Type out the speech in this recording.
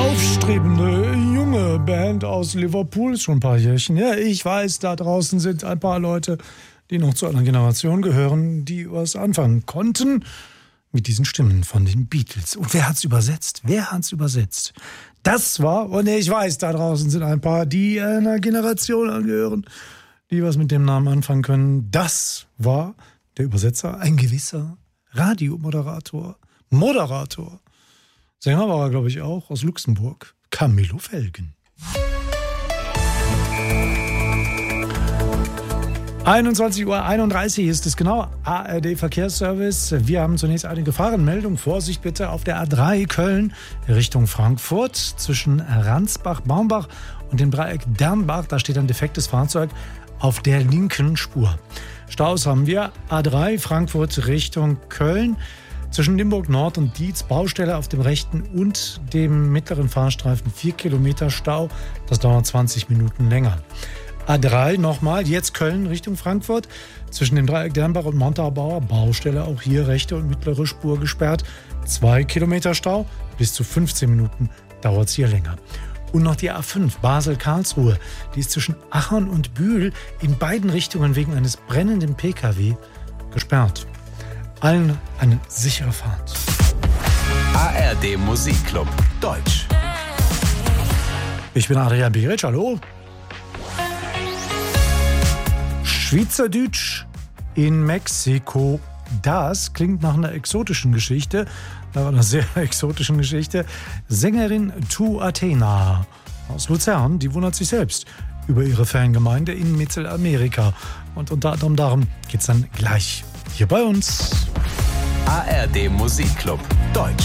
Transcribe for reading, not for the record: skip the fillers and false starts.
Aufstrebende junge Band aus Liverpool, schon ein paar Jährchen. Ja, ich weiß, da draußen sind ein paar Leute, die noch zu einer Generation gehören, die was anfangen konnten mit diesen Stimmen von den Beatles. Und wer hat's übersetzt? Das war, und ich weiß, da draußen sind ein paar, die einer Generation angehören, die was mit dem Namen anfangen können. Das war der Übersetzer, ein gewisser Radiomoderator, Moderator. Sänger war er, glaube ich, auch, aus Luxemburg, Camillo Felgen. 21:31 Uhr ist es genau, ARD Verkehrsservice. Wir haben zunächst eine Gefahrenmeldung. Vorsicht bitte auf der A3 Köln Richtung Frankfurt zwischen Ransbach-Baumbach und dem Dreieck Dernbach. Da steht ein defektes Fahrzeug auf der linken Spur. Staus haben wir A3 Frankfurt Richtung Köln. Zwischen Limburg Nord und Dietz Baustelle auf dem rechten und dem mittleren Fahrstreifen 4 Kilometer Stau. Das dauert 20 Minuten länger. A3 nochmal, jetzt Köln Richtung Frankfurt. Zwischen dem Dreieck Dernbach und Montabaur Baustelle, auch hier rechte und mittlere Spur gesperrt. 2 Kilometer Stau, bis zu 15 Minuten dauert es hier länger. Und noch die A5 Basel-Karlsruhe. Die ist zwischen Achern und Bühl in beiden Richtungen wegen eines brennenden PKW gesperrt. Allen eine sichere Fahrt. ARD Musikclub Deutsch. Ich bin Adrian Biric, hallo. Schweizerdeutsch in Mexiko. Das klingt nach einer exotischen Geschichte. Nach einer sehr exotischen Geschichte. Sängerin Tu Athena aus Luzern, die wundert sich selbst über ihre Fangemeinde in Mittelamerika. Und unter anderem darum geht's dann gleich hier bei uns. ARD Musikclub Deutsch.